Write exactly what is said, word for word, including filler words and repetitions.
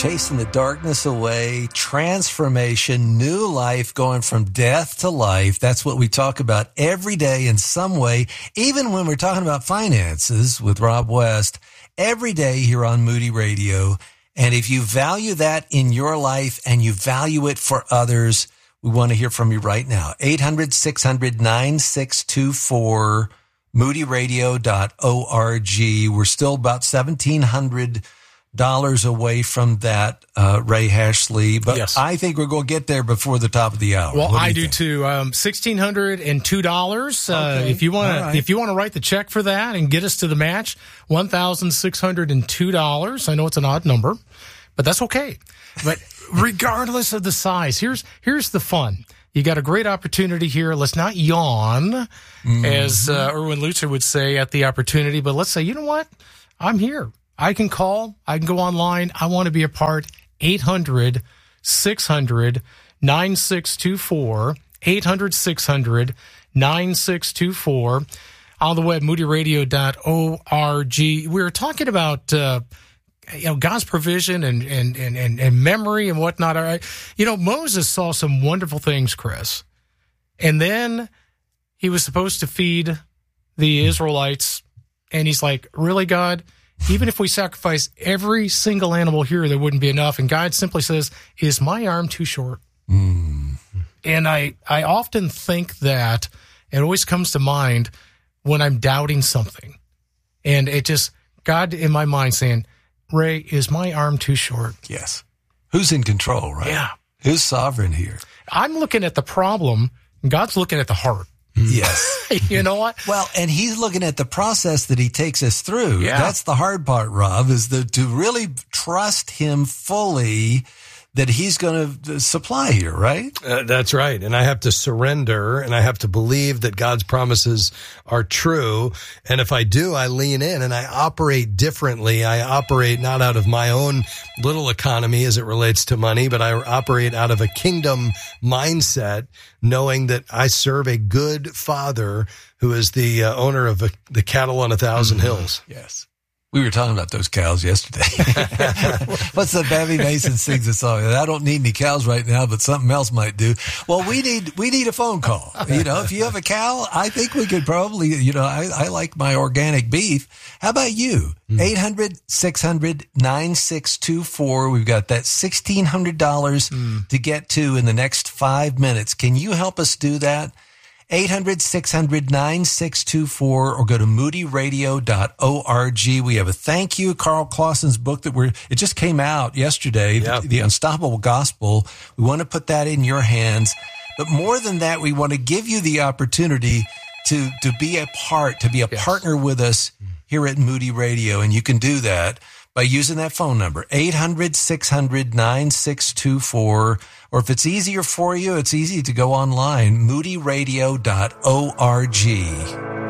chasing the darkness away, transformation, new life, going from death to life. That's what we talk about every day in some way, even when we're talking about finances with Rob West, every day here on Moody Radio. And if you value that in your life and you value it for others, we want to hear from you right now. eight hundred, six hundred, nine six two four, moody radio dot org. We're still about seventeen hundred dollars away from that, uh, Ray Hashley, but yes. I think we're going to get there before the top of the hour. Well, do I do think? too. Um, one thousand six hundred two dollars. Uh, Okay. if you want right. to, if you want to write the check for that and get us to the match, one thousand six hundred two dollars. I know it's an odd number, but that's okay. But regardless of the size, here's, here's the fun. You got a great opportunity here. Let's not yawn, mm-hmm. as uh, Erwin Lutzer would say, at the opportunity, but let's say, you know what? I'm here. I can call. I can go online. I want to be a part. eight hundred, six hundred, nine six two four. eight hundred, six hundred, nine six two four. On the web, moody radio dot org. We were talking about, uh, you know, God's provision and, and, and, and, and memory and whatnot. All right. You know, Moses saw some wonderful things, Chris. And then he was supposed to feed the Israelites. And he's like, really, God? Even if we sacrifice every single animal here, there wouldn't be enough. And God simply says, is my arm too short? Mm. And I, I often think that it always comes to mind when I'm doubting something. And it just, God in my mind saying, Ray, is my arm too short? Yes. Who's in control, right? Yeah. Who's sovereign here? I'm looking at the problem, and God's looking at the heart. Yes. You know what? Well, and he's looking at the process that he takes us through. Yeah. That's the hard part, Rob, is the, to really trust him fully that he's going to supply here, right? Uh, that's right. And I have to surrender, and I have to believe that God's promises are true. And if I do, I lean in and I operate differently. I operate not out of my own little economy as it relates to money, but I operate out of a kingdom mindset, knowing that I serve a good Father who is the uh, owner of a, the cattle on a thousand mm-hmm. hills. Yes. We were talking about those cows yesterday. What's the Babby Mason sings a song? I don't need any cows right now, but something else might do. Well, we need we need a phone call. You know, if you have a cow, I think we could probably, you know, I, I like my organic beef. How about you? Mm. eight hundred, six hundred, nine six two four. We've got that sixteen hundred dollars mm. to get to in the next five minutes. Can you help us do that? eight hundred, six hundred, nine six two four or go to moody radio dot org. We have a thank you, Carl Clausen's book that we're, it just came out yesterday, yep. the, the Unstoppable Gospel. We want to put that in your hands. But more than that, we want to give you the opportunity to, to be a part, to be a yes. partner with us here at Moody Radio. And you can do that by using that phone number, eight hundred, six hundred, nine six two four. Or if it's easier for you, it's easy to go online, moody radio dot org.